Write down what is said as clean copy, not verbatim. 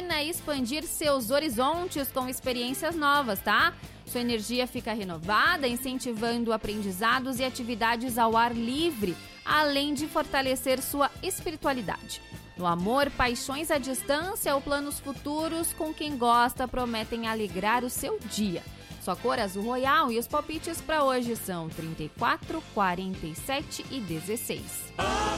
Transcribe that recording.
Imagina expandir seus horizontes com experiências novas, tá? Sua energia fica renovada, incentivando aprendizados e atividades ao ar livre, além de fortalecer sua espiritualidade. No amor, paixões à distância ou planos futuros com quem gosta prometem alegrar o seu dia. Sua cor azul royal e os palpites para hoje são 34, 47 e 16.